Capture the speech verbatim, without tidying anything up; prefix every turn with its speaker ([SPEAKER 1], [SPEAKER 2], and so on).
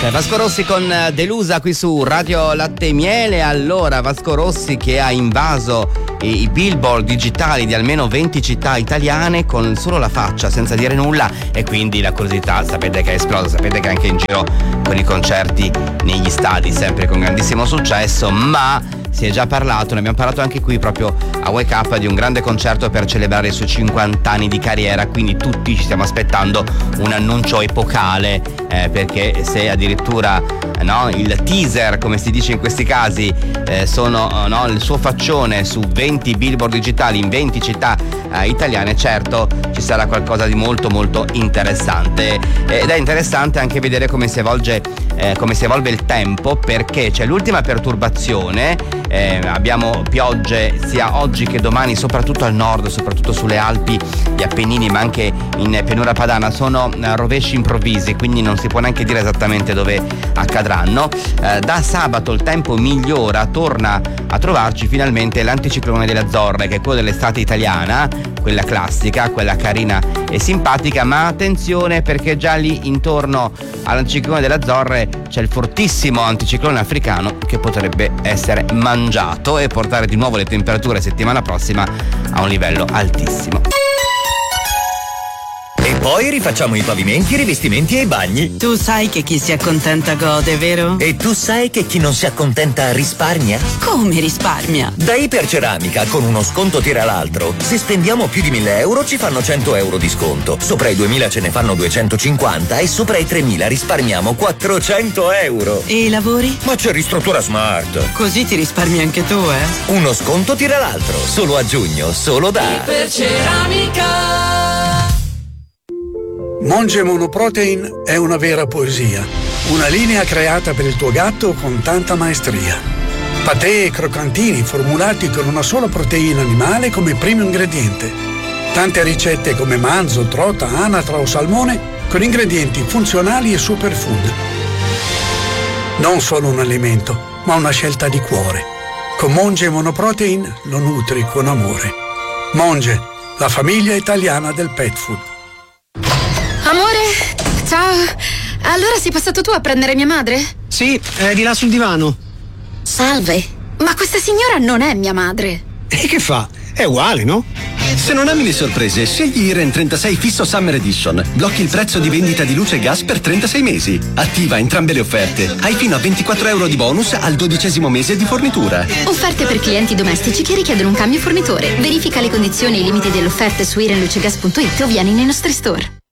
[SPEAKER 1] Vasco Rossi con Delusa qui su Radio Latte e Miele. Allora, Vasco Rossi che ha invaso i, i billboard digitali di almeno venti città italiane con solo la faccia, senza dire nulla, e quindi la curiosità sapete che è esplosa, sapete che anche in giro con i concerti negli stadi sempre con grandissimo successo, ma si è già parlato, ne abbiamo parlato anche qui proprio a Wake Up, di un grande concerto per celebrare i suoi cinquanta anni di carriera, quindi tutti ci stiamo aspettando un annuncio epocale, eh, perché se addirittura no, il teaser, come si dice in questi casi, eh, sono no, il suo faccione su venti billboard digitali in venti città eh, italiane, certo ci sarà qualcosa di molto molto interessante. Ed è interessante anche vedere come si evolge eh, come si evolve il tempo, perché c'è l'ultima perturbazione. Eh, abbiamo piogge sia oggi che domani, soprattutto al nord, soprattutto sulle Alpi, gli Appennini, ma anche in pianura padana. Sono eh, rovesci improvvisi, quindi non si può neanche dire esattamente dove accadranno. Eh, da sabato il tempo migliora, torna a trovarci finalmente l'anticiclone delle Azzorre, che è quello dell'estate italiana, quella classica, quella carina e simpatica, ma attenzione perché già lì intorno all'anticiclone delle Azzorre c'è il fortissimo anticiclone africano che potrebbe essere mangiato e portare di nuovo le temperature settimana prossima a un livello altissimo.
[SPEAKER 2] E poi rifacciamo i pavimenti, i rivestimenti e i bagni.
[SPEAKER 3] Tu sai che chi si accontenta gode, vero?
[SPEAKER 2] E tu sai che chi non si accontenta risparmia?
[SPEAKER 3] Come risparmia?
[SPEAKER 2] Da Iperceramica, con uno sconto tira l'altro. Se spendiamo più di mille euro ci fanno cento euro di sconto. Sopra i duemila ce ne fanno duecentocinquanta e sopra i tremila risparmiamo quattrocento euro.
[SPEAKER 3] E i lavori?
[SPEAKER 2] Ma c'è Ristruttura Smart.
[SPEAKER 3] Così ti risparmi anche tu, eh?
[SPEAKER 2] Uno sconto tira l'altro. Solo a giugno, solo da
[SPEAKER 3] Iperceramica.
[SPEAKER 4] Monge Monoprotein è una vera poesia, una linea creata per il tuo gatto con tanta maestria. Patè e croccantini formulati con una sola proteina animale come primo ingrediente. Tante ricette come manzo, trota, anatra o salmone con ingredienti funzionali e superfood. Non solo un alimento, ma una scelta di cuore. Con Monge Monoprotein lo nutri con amore. Monge, la famiglia italiana del pet food.
[SPEAKER 5] Amore, ciao. Allora sei passato tu a prendere mia madre?
[SPEAKER 6] Sì, è di là sul divano.
[SPEAKER 5] Salve, ma questa signora non è mia madre.
[SPEAKER 6] E che fa? È uguale, no?
[SPEAKER 7] Se non ami le sorprese, scegli Iren trentasei Fisso Summer Edition. Blocchi il prezzo di vendita di luce e gas per trentasei mesi. Attiva entrambe le offerte. Hai fino a ventiquattro euro di bonus al dodicesimo mese di fornitura.
[SPEAKER 5] Offerte per clienti domestici che richiedono un cambio fornitore. Verifica le condizioni e i limiti delle offerte su irenlucegas punto it o vieni nei nostri store.